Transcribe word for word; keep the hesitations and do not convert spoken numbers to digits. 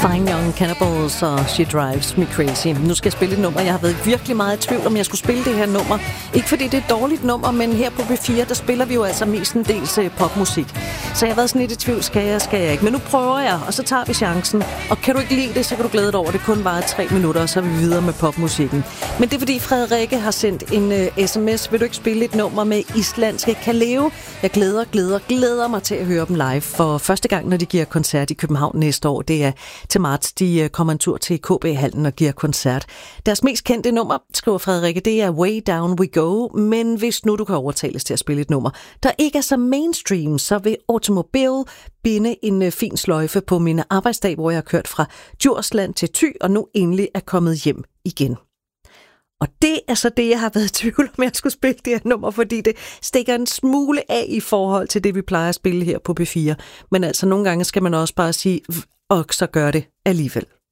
Fine Young Cannibals og She Drives Me Crazy. Nu skal jeg spille et nummer. Jeg har været virkelig meget i tvivl, om jeg skulle spille det her nummer. Ikke fordi det er et dårligt nummer, men her på B fire, der spiller vi jo altså mest en dels popmusik. Så jeg har været sådan lidt i tvivl, skal jeg, skal jeg ikke. Men nu prøver jeg, og så tager vi chancen. Og kan du ikke lide det, så kan du glæde dig over, det kun varer tre minutter, og så er vi videre med popmusikken. Men det er fordi Frederikke har sendt en uh, sms. Vil du ikke spille et nummer med islandske Kaleo? Jeg glæder, glæder, glæder mig til at høre dem live for første gang, når de giver koncert i København næste år. Det er til marts, de kommer en tur til K B-hallen og giver koncert. Deres mest kendte nummer, skriver Frederikke, det er Way Down We Go, men hvis nu du kan overtales til at spille et nummer, der ikke er så mainstream, så vil Automobile binde en fin sløjfe på mine arbejdsdag, hvor jeg har kørt fra Djursland til Thy, og nu endelig er kommet hjem igen. Og det er så det, jeg har været i tvivl om, jeg skulle spille det her nummer, fordi det stikker en smule af i forhold til det, vi plejer at spille her på B fire. Men altså, nogle gange skal man også bare sige, og så gør det alligevel.